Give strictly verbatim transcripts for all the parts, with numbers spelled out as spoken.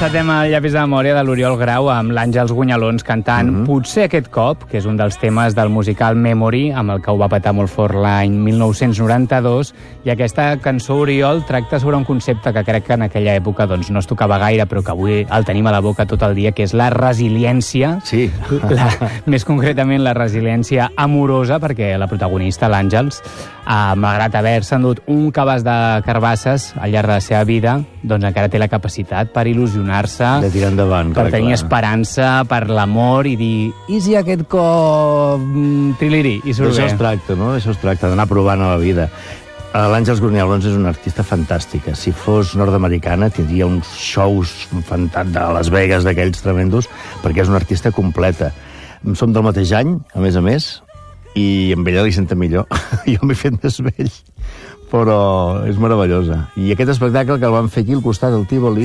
Encetem el llapis de memòria de l'Oriol Grau amb l'Àngels Gunyalons cantant mm -hmm. Potser aquest cop, que és un dels temes del musical Memory, amb el que ho va petar molt fort l'any mil nou-cents noranta-dos, i aquesta cançó, Oriol, tracta sobre un concepte que crec que en aquella època doncs, no es tocava gaire, però que avui el tenim a la boca tot el dia, que és la resiliència. Sí. La, més concretament la resiliència amorosa, perquè la protagonista, l'Àngels, eh, malgrat haver-se endut un cabàs de carbasses al llarg de la seva vida, doncs encara té la capacitat per il·lusionar-se, de tirar endavant, per clar, tenir clar. esperança, per l'amor, i dir, i si aquest cop mm, triliri, i surt bé. D'això es tracta, no? D'això es tracta, d'anar provant a la vida. L'Àngels Gunyalons és una artista fantàstica. Si fos nord-americana tindria uns shows fantàstics de Las Vegas, d'aquells tremendos, perquè és una artista completa. Som del mateix any, a més a més, i amb ella li senta millor. Jo m'he fet més vell, però és meravellosa. I aquest espectacle que el vam fer aquí al costat del Tívoli,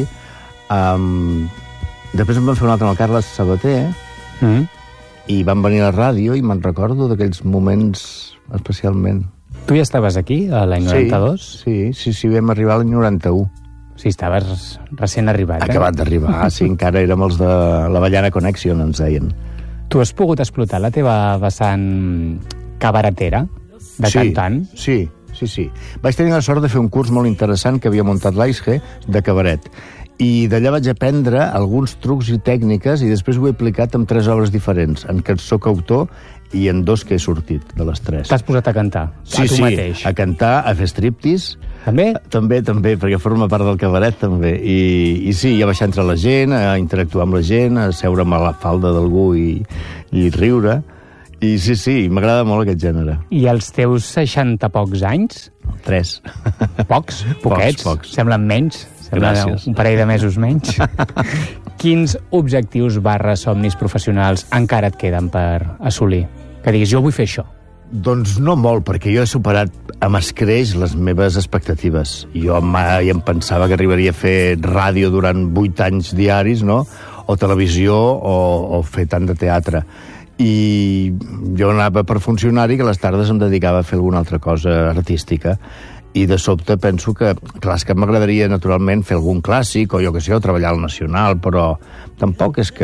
um, després en vam fer un altre amb el Carles Sabater, Mm. i van venir a la ràdio, i me'n recordo d'aquells moments especialment. Tu ja estaves aquí, a l'any noranta-dos? Sí, sí, sí, vam arribar l'any noranta-u. Sí, estaves recent arribat, eh? Acabat d'arribar, sí, encara érem els de l'Avellana Connection, ens deien. Tu has pogut explotar la teva vessant cabaretera, de sí, cantant? Sí, sí, sí. Vaig tenir la sort de fer un curs molt interessant que havia muntat l'A I S G de cabaret. I d'allà vaig aprendre alguns trucs i tècniques, i després ho he aplicat en tres obres diferents, en què soc autor i en dos que he sortit, de les tres. T'has posat a cantar, Sí, a tu sí, mateix. a cantar, a fer striptease. També? També, també, perquè forma part del cabaret, també. I, i sí, a baixar entre la gent, a interactuar amb la gent, a seure'm a la falda d'algú i, i riure. I sí, sí, m'agrada molt aquest gènere. I els teus seixanta pocs anys? Tres. Pocs? Poquets? pocs. Semblen menys? Sembla Gràcies. un parell de mesos menys. Quins objectius barra somnis professionals encara et queden per assolir? Que diguis, jo vull fer això. Doncs no molt, perquè jo he superat amb escreix les meves expectatives. Jo mai em pensava que arribaria a fer ràdio durant vuit anys diaris, no? O televisió, o, o fer tant de teatre. I jo anava per funcionari, que a les tardes em dedicava a fer alguna altra cosa artística. I de sobte penso que, clar, és que m'agradaria naturalment fer algun clàssic, o jo que sé, o treballar al Nacional, però tampoc és que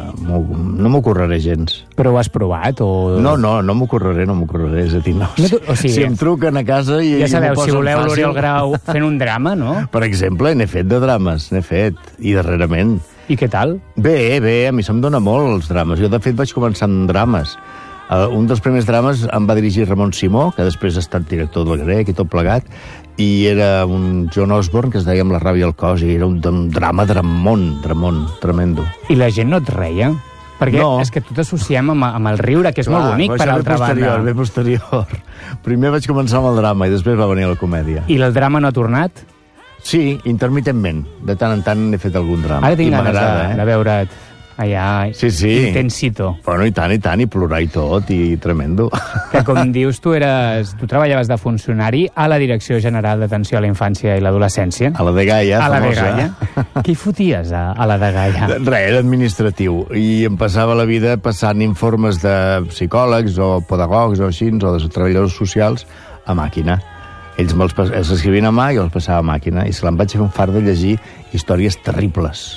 no m'ocorreré gens. Però ho has provat? O... No, no, no m'ocorreré, no m'ocorreré, és a dir, no. No tu- o sigui, si em truquen a casa i, Ja i sabeu, m'ho si posen voleu fàcil... l'Oriol Grau fent un drama, no? Per exemple, n'he fet de drames, n'he fet, i darrerament. I què tal? Bé, bé, a mi se'm dona molt els drames. Jo, de fet, vaig començar en drames. Uh, un dels primers drames em va dirigir Ramon Simó, que després ha estat director del Grec i tot plegat, i era un John Osborne que es deia Amb la ràbia al cos, i era un, un drama dramón, dramón, tremendo. I la gent no et reia? Perquè No. és que tu t'associem amb, amb el riure, que és molt bonic, però per això ve altra posterior, banda. Ve posterior. Primer vaig començar amb el drama i després va venir la comèdia. I el drama no ha tornat? Sí, intermitentment. De tant en tant he fet algun drama. Ara tinc I ganes m'agrada, de, de veure't allà, Sí, sí. intensito. Però no, i tant, i tant, i plorar i tot, i tremendo. Que, com dius, tu eres, tu treballaves de funcionari a la Direcció General d'Atenció a la Infància i l'Adolescència. A la de Gaia, A la de famosa. Gaia. Què hi foties a, a la de Gaia? Res, era administratiu, i em passava la vida passant informes de psicòlegs o pedagogs o així, o de treballadors socials, a màquina. Ells me'ls pas- els escrivien a mà i jo els passava a màquina, i se l'em vaig fer un fart de llegir històries terribles.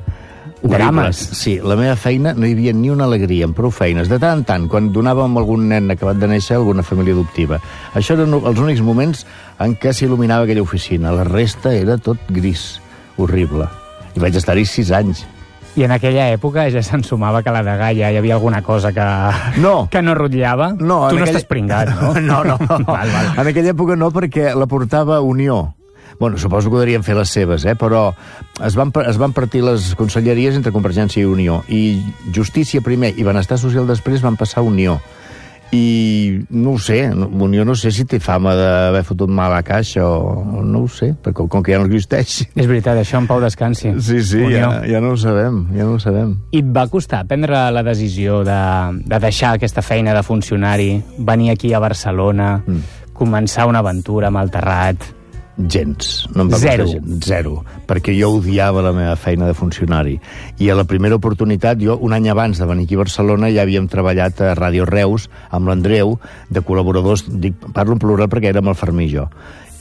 Drames. Sí, la meva feina no hi havia ni una alegria, amb prou feines. De tant en tant, quan donàvem algun nen acabat de néixer a alguna família adoptiva. Això eren els únics moments en què s'il·luminava aquella oficina. La resta era tot gris, horrible. I vaig estar-hi sis anys. I en aquella època ja s'ensumava que a la de Gaia hi havia alguna cosa que No. que no rotllava? No, tu en no aquella- estàs pringat, no? No, no. Val, val. En aquella època no, perquè la portava Unió. Bueno, suposo que podrien fer les seves, eh? Però es van, es van partir les conselleries entre Convergència i Unió. I Justícia primer i Benestar Social després van passar a Unió. I no ho sé, Unió no sé si té fama d'haver fotut mal a la caixa o no ho sé, perquè com que ja no existeix. És veritat, això en pau descansi. Sí, sí, Unió. ja, ja no ho sabem, ja no ho sabem. I et va costar prendre la decisió de, de deixar aquesta feina de funcionari, venir aquí a Barcelona, mm. començar una aventura amb el Terrat? Gens. No em va Zero. costar gens. Zero. Perquè jo odiava la meva feina de funcionari. I a la primera oportunitat, jo, un any abans de venir aquí a Barcelona, ja havíem treballat a Ràdio Reus, amb l'Andreu, de col·laboradors, dic, parlo en plural perquè érem el Fermí i jo.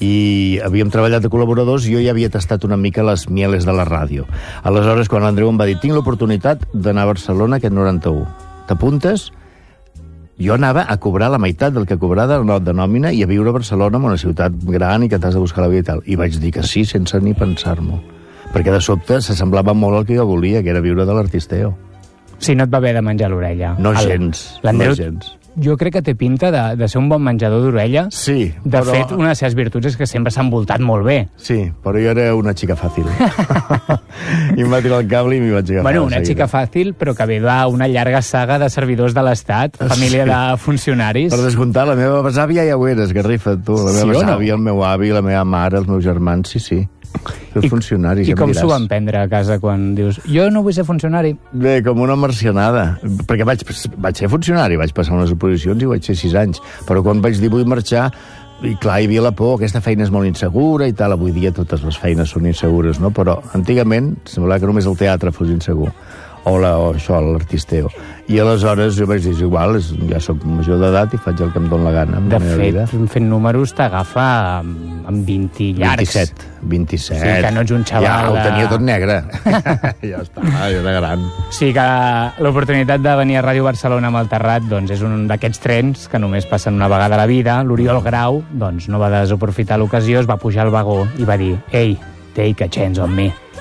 i havíem treballat de col·laboradors i jo ja havia tastat una mica les mieles de la ràdio. Aleshores, quan l'Andreu em va dir tinc l'oportunitat d'anar a Barcelona aquest noranta-u. T'apuntes? Jo anava a cobrar la meitat del que cobrava de nòmina i a viure a Barcelona, en una ciutat gran i que t'has de buscar la vida i tal. I vaig dir que sí, sense ni pensar-m'ho. Perquè de sobte s'assemblava molt al que jo volia, que era viure de l'artisteo. Sí, no et va haver de menjar l'orella. No gens, no gens. Jo crec que té pinta de, de ser un bon menjador d'orella. Sí, De però... fet, una de les seves virtuts és que sempre s'ha envoltat molt bé. Sí, però jo era una xica fàcil. I em va tirar el cable i m'hi vaig agafar. Bueno, una xica fàcil, però que ve d'una llarga saga de servidors de l'Estat, família sí. de funcionaris. Per descomptar, la meva besàvia ja ho eres, Garrifa, tu. La meva sí besàvia, no? El meu avi, la meva mare, els meus germans, sí, sí. I, funcionari, I com s'ho van prendre a casa quan dius jo no vull ser funcionari? Bé, com una marcianada, perquè vaig, vaig ser funcionari, vaig passar unes oposicions i vaig ser sis anys, però quan vaig dir vull marxar, i clar, hi havia la por, aquesta feina és molt insegura i tal, avui dia totes les feines són insegures, no? Però antigament semblava que només el teatre fos insegur, o, la, o això, l'artisteo. I aleshores jo vaig dir, igual, ja soc major d'edat i faig el que em dóna la gana. De fet, fent números t'agafa amb, amb vint llargs. vint-i-set. vint-i-set. Sí, que no ets un xaval... Ja, ho tenia tot negre. Ja està, jo era gran. Sí, que l'oportunitat de venir a Ràdio Barcelona amb el Terrat doncs, és un d'aquests trens que només passen una vegada a la vida. L'Oriol Grau doncs, no va desaprofitar l'ocasió, es va pujar al vagó i va dir «Ei, take a chance on me».